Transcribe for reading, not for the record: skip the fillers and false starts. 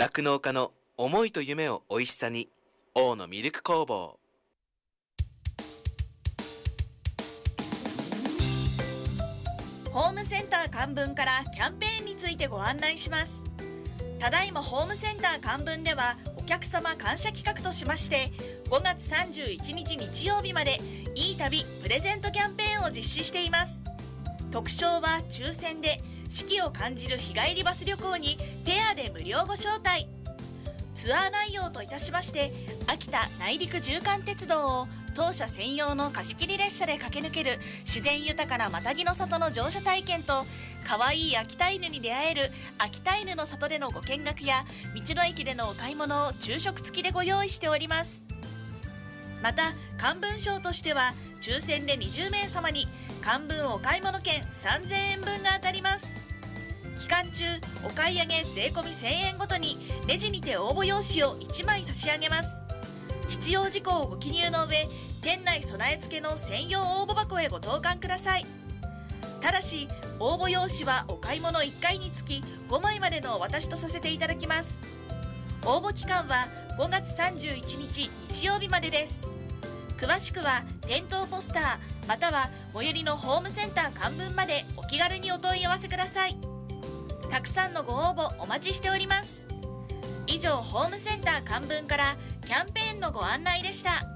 酪農家の思いと夢をおいしさに、大野ミルク工房。 ホームセンター漢文からキャンペーンについてご案内します。ただいまホームセンター漢文ではお客様感謝企画としまして、5月31日日曜日までいい旅プレゼントキャンペーンを実施しています。特賞は抽選で四季を感じる日帰りバス旅行にペアで無料ご招待。ツアー内容といたしまして、秋田内陸縦貫鉄道を当社専用の貸し切り列車で駆け抜ける自然豊かなマタギの里の乗車体験と、可愛い秋田犬に出会える秋田犬の里でのご見学や道の駅でのお買い物を昼食付きでご用意しております。また漢文賞としては抽選で20名様に漢文お買い物券3000円分が当たります。期間中お買い上げ税込み1000円ごとにレジにて応募用紙を1枚差し上げます。必要事項をご記入の上、店内備え付けの専用応募箱へご投函ください。ただし応募用紙はお買い物1回につき5枚までのお渡しとさせていただきます。応募期間は5月31日日曜日までです。詳しくは店頭ポスターまたは最寄りのホームセンター漢文までお気軽にお問い合わせください。たくさんのご応募お待ちしております。以上、ホームセンター漢文からキャンペーンのご案内でした。